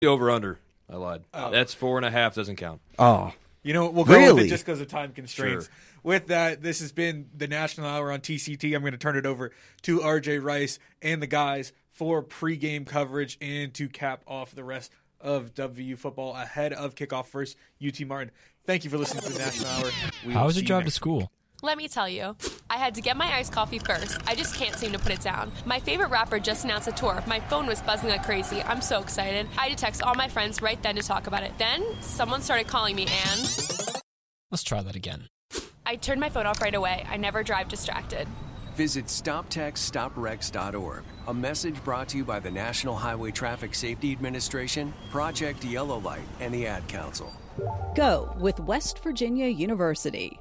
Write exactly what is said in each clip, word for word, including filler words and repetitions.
The over-under. I lied. Oh. That's four and a half. Doesn't count. Oh. You know what? We'll go Really? with it just because of time constraints. Sure. With that, this has been the National Hour on T C T. I'm going to turn it over to R J Rice and the guys for pregame coverage and to cap off the rest of W V U football ahead of kickoff versus U T Martin. Thank you for listening to the National Hour. We How will was see your you drive to next- school? Let me tell you, I had to get my iced coffee first. I just can't seem to put it down. My favorite rapper just announced a tour. My phone was buzzing like crazy. I'm so excited. I had to text all my friends right then to talk about it. Then someone started calling me and Let's try that again. I turned my phone off right away. I never drive distracted. Visit stop text stop wrecks dot org. A message brought to you by the National Highway Traffic Safety Administration, Project Yellow Light, and the Ad Council. Go with West Virginia University.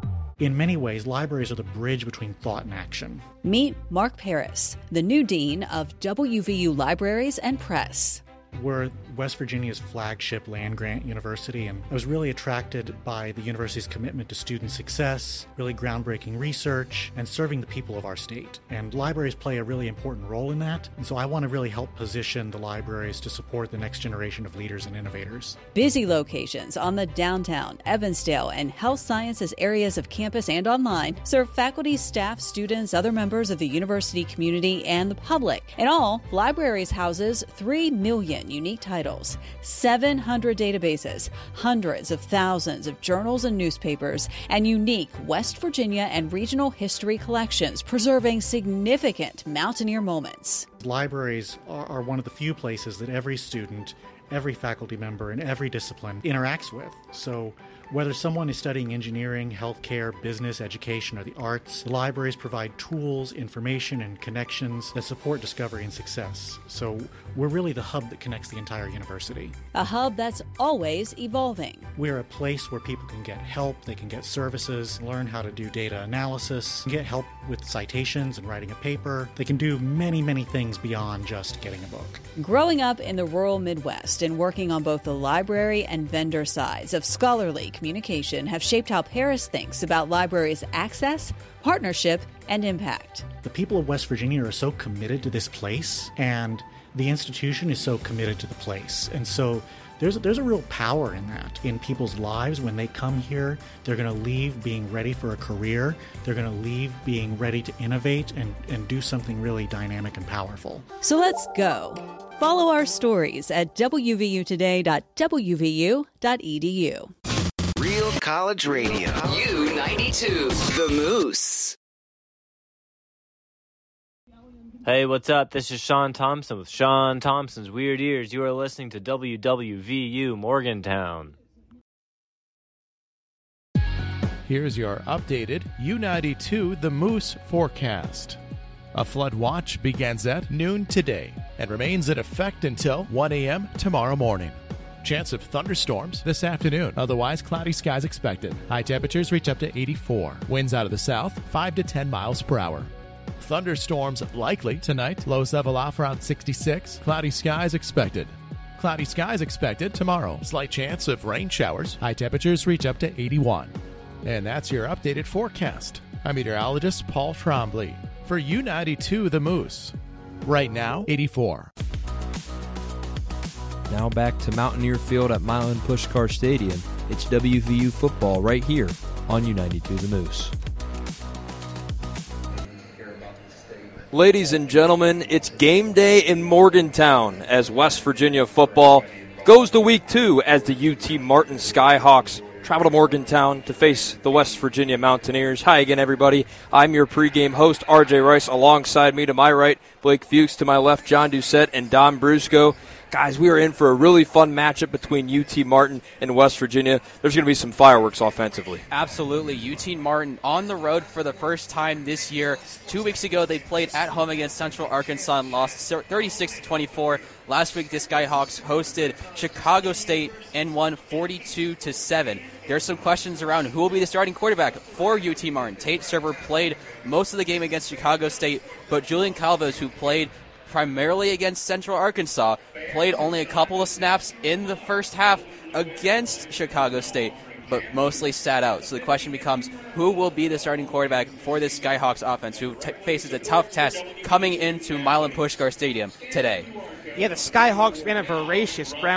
In many ways, libraries are the bridge between thought and action. Meet Mark Paris, the new dean of W V U Libraries and Press. We're West Virginia's flagship land-grant university, and I was really attracted by the university's commitment to student success, really groundbreaking research, and serving the people of our state. And libraries play a really important role in that, and so I want to really help position the libraries to support the next generation of leaders and innovators. Busy locations on the downtown, Evansdale, and health sciences areas of campus and online serve faculty, staff, students, other members of the university community, and the public. In all, libraries houses three million unique titles, seven hundred databases, hundreds of thousands of journals and newspapers, and unique West Virginia and regional history collections preserving significant mountaineer moments. Libraries are, are one of the few places that every student, every faculty member, in every discipline interacts with. So whether someone is studying engineering, healthcare, business, education, or the arts, the libraries provide tools, information, and connections that support discovery and success. So we're really the hub that connects the entire university. A hub that's always evolving. We're a place where people can get help, they can get services, learn how to do data analysis, get help with citations and writing a paper. They can do many, many things beyond just getting a book. Growing up in the rural Midwest and working on both the library and vendor sides of scholarly communication have shaped how Paris thinks about libraries' access, partnership, and impact. The people of West Virginia are so committed to this place, and the institution is so committed to the place. And so there's a, there's a real power in that, in people's lives. When they come here, they're going to leave being ready for a career. They're going to leave being ready to innovate and, and do something really dynamic and powerful. So let's go. Follow our stories at w v u today dot w v u dot e d u. Real College Radio. U ninety-two. The Moose. Hey, what's up? This is Sean Thompson with Sean Thompson's Weird Ears. You are listening to W W V U Morgantown. Here's your updated U ninety-two The Moose forecast. A flood watch begins at noon today and remains in effect until one a.m. tomorrow morning. Chance of thunderstorms this afternoon. Otherwise, cloudy skies expected. High temperatures reach up to eighty-four. Winds out of the south, five to ten miles per hour. Thunderstorms likely tonight. Lows level off around sixty-six. Cloudy skies expected. Cloudy skies expected tomorrow. Slight chance of rain showers. High temperatures reach up to eighty-one. And that's your updated forecast. I'm meteorologist Paul Trombley for U ninety-two The Moose. Right now, eighty-four. Now back to Mountaineer Field at Milan Pushkar Stadium. It's W V U football right here on U ninety-two The Moose. Ladies and gentlemen, it's game day in Morgantown as West Virginia football goes to week two as the U T Martin Skyhawks travel to Morgantown to face the West Virginia Mountaineers. Hi again, everybody. I'm your pregame host, R J Rice. Alongside me to my right, Blake Fuchs. To my left, John Doucette and Don Brusco. Guys, we are in for a really fun matchup between U T Martin and West Virginia. There's going to be some fireworks offensively. Absolutely. U T Martin on the road for the first time this year. Two weeks ago, they played at home against Central Arkansas and lost thirty-six to twenty-four. Last week, the Skyhawks hosted Chicago State and won forty-two to seven. There's some questions around who will be the starting quarterback for U T Martin. Tate Server played most of the game against Chicago State, but Julian Calvez, who played primarily against Central Arkansas, played only a couple of snaps in the first half against Chicago State, but mostly sat out. So the question becomes, who will be the starting quarterback for this Skyhawks offense, who t- faces a tough test coming into Milan Pushkar Stadium today? Yeah, the Skyhawks ran a voracious ground